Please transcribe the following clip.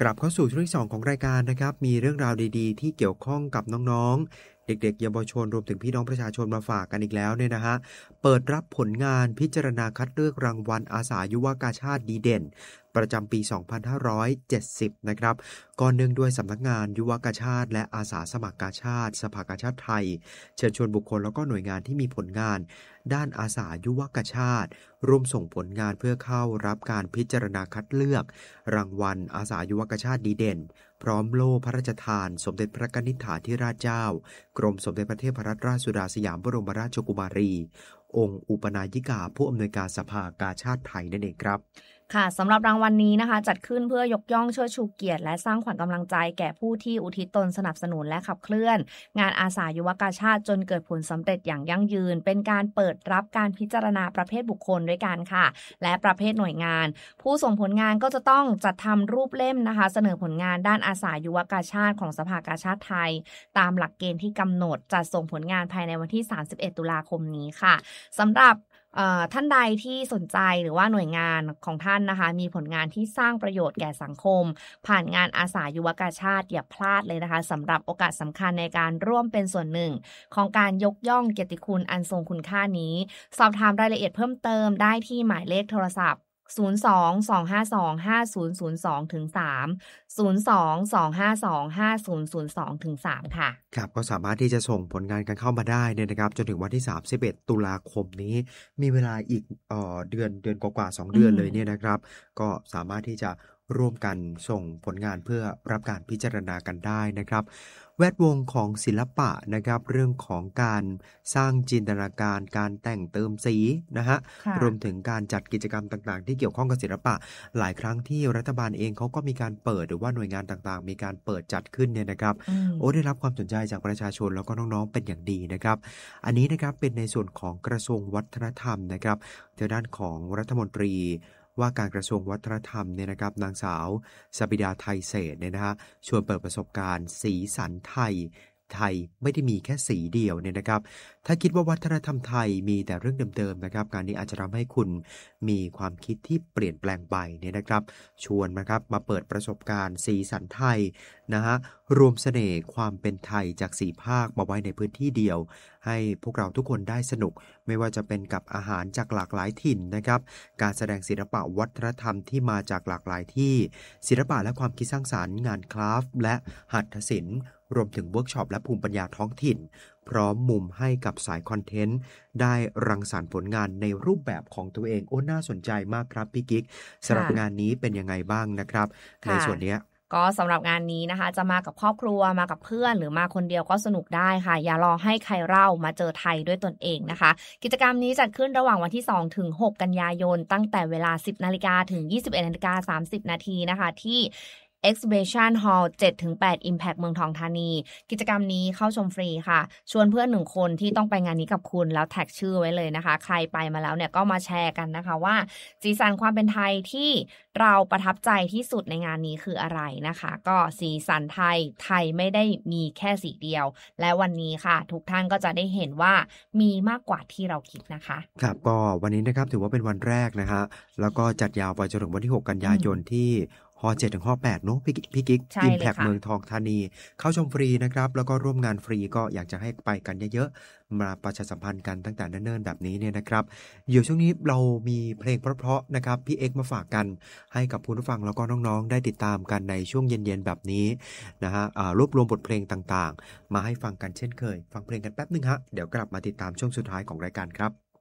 กลับเข้าสู่ช่วงที่2ของรายการนะครับมีเรื่องราวดีๆที่เกี่ยวข้องกับน้องๆเด็กๆเยาวชนรวมถึงพี่น้องประชาชนมาฝากกันอีกแล้วเนี่ยนะฮะเปิดรับผลงานพิจารณาคัดเลือกรางวัลอาสายุวกาชาติดีเด่นประจำปี 2570 นะครับก่อนเนื่องด้วยสำนักงานยุวกาชาติและอาสาสมัครกาชาติสภากาชาติไทยเชิญชวนบุคคลแล้วก็หน่วยงานที่มีผลงานด้านอาสายุวกาชาติร่วมส่งผลงานเพื่อเข้ารับการพิจารณาคัดเลือกรางวัลอาสายุวกาชาติดีเด่นพร้อมโล่พระราชทานสมเด็จพระนิธิถาธิราชเจ้ากรมสมเด็จพระเทพรัตนราชสุดาสยามบรมราชกุมารีองค์อุปนายิกาผู้อำนวยการสภากาชาติไทยนั่นเองครับค่ะสำหรับรางวัลนี้นะคะจัดขึ้นเพื่อยกย่องเชิดชูเกียรติและสร้างขวัญกำลังใจแก่ผู้ที่อุทิศตนสนับสนุนและขับเคลื่อนงานอาสายุวกาชาติจนเกิดผลสำเร็จอย่างยั่งยืนเป็นการเปิดรับการพิจารณาประเภทบุคคลด้วยกันค่ะและประเภทหน่วยงานผู้ส่งผลงานก็จะต้องจัดทำรูปเล่มนะคะเสนอผลงานด้านอาสายุวกาชาติของสภากาชาติไทยตามหลักเกณฑ์ที่กำหนดจัดส่งผลงานภายในวันที่31ตุลาคมนี้ค่ะสำหรับท่านใดที่สนใจหรือว่าหน่วยงานของท่านนะคะมีผลงานที่สร้างประโยชน์แก่สังคมผ่านงานอาสายุวกาชาติอย่าพลาดเลยนะคะสำหรับโอกาสสำคัญในการร่วมเป็นส่วนหนึ่งของการยกย่องเกียรติคุณอันทรงคุณค่านี้สอบถามรายละเอียดเพิ่มเติมได้ที่หมายเลขโทรศัพท์02-252-5002 ถึง 3 02-252-5002 ถึง 3 ค่ะครับก็สามารถที่จะส่งผลงานกันเข้ามาได้เนี่ยนะครับจนถึงวันที่31ตุลาคมนี้มีเวลาอีกเดือนกว่าๆ2เดือนเลยเนี่ยนะครับก็สามารถที่จะร่วมกันส่งผลงานเพื่อรับการพิจารณากันได้นะครับแวดวงของศิลปะนะครับเรื่องของการสร้างจินตนาการการแต่งเติมสีนะฮะรวมถึงการจัดกิจกรรมต่างๆที่เกี่ยวข้องกับศิลปะหลายครั้งที่รัฐบาลเองเขาก็มีการเปิดหรือว่าหน่วยงานต่างๆมีการเปิดจัดขึ้นเนี่ยนะครับได้รับความสนใจจากประชาชนแล้วก็น้องๆเป็นอย่างดีนะครับอันนี้นะครับเป็นในส่วนของกระทรวงวัฒนธรรมนะครับทางด้านของรัฐมนตรีว่าการกระทรวงวัฒนธรรมเนี่ยนะครับนางสาวสบิดาไทยเศรษฐ์เนี่ยนะฮะชวนเปิดประสบการณ์สีสันไทยไม่ได้มีแค่สีเดียวเนี่ยนะครับถ้าคิดว่าวัฒนธรรมไทยมีแต่เรื่องเดิมๆนะครับการนี้อาจจะทำให้คุณมีความคิดที่เปลี่ยนแปลงไปเนี่ยนะครับชวนนะครับมาเปิดประสบการณ์สีสันไทยนะฮะรวมเสน่ห์ความเป็นไทยจาก4ภาคมาไว้ในพื้นที่เดียวให้พวกเราทุกคนได้สนุกไม่ว่าจะเป็นกับอาหารจากหลากหลายถิ่นนะครับการแสดงศิลปะวัฒนธรรมที่มาจากหลากหลายที่ศิลปะและความคิดสร้างสรรค์งานคราฟต์และหัตถศิลป์รวมถึงเวิร์กช็อปและภูมิปัญญาท้องถิ่นพร้อมมุมให้กับสายคอนเทนต์ได้รังสรรค์ผลงานในรูปแบบของตัวเองน่าสนใจมากครับพี่กิ๊กสำหรับงานนี้เป็นยังไงบ้างนะครับในส่วนนี้ก็สำหรับงานนี้นะคะจะมากับครอบครัวมากับเพื่อนหรือมาคนเดียวก็สนุกได้ค่ะอย่ารอให้ใครเล่ามาเจอไทยด้วยตนเองนะคะกิจกรรมนี้จัดขึ้นระหว่างวันที่2ถึง6กันยายนตั้งแต่เวลา 10:00 นถึง 21:30 นนะคะที่Exhibition Hall 7-8 Impact เมืองทองธานีกิจกรรมนี้เข้าชมฟรีค่ะชวนเพื่อน1คนที่ต้องไปงานนี้กับคุณแล้วแท็กชื่อไว้เลยนะคะใครไปมาแล้วเนี่ยก็มาแชร์กันนะคะว่าสีสันความเป็นไทยที่เราประทับใจที่สุดในงานนี้คืออะไรนะคะก็สีสันไทยไม่ได้มีแค่สีเดียวและวันนี้ค่ะทุกท่านก็จะได้เห็นว่ามีมากกว่าที่เราคิดนะคะครับก็วันนี้นะครับถือว่าเป็นวันแรกนะฮะแล้วก็จัดยาวไปจนถึงวันที่6กันยายนที่ฮ7ถึงฮ8เนาะพี่กิ๊กImpact เมืองทองธานีเข้าชมฟรีนะครับแล้วก็ร่วมงานฟรีก็อยากจะให้ไปกันเยอะๆมาประชาสัมพันธ์กันตั้งแต่เนิ่นๆแบบนี้เนี่ยนะครับเดี๋ยวช่วงนี้เรามีเพลงเพราะๆนะครับพี่เอ็กมาฝากกันให้กับผู้ฟังแล้วก็น้องๆได้ติดตามกันในช่วงเย็นๆแบบนี้นะฮะรวบรวมบทเพลงต่างๆมาให้ฟังกันเช่นเคยฟังเพลงกันแป๊บนึงฮะเดี๋ยวกลับมาติดตามช่วงสุดท้ายของรายการครับ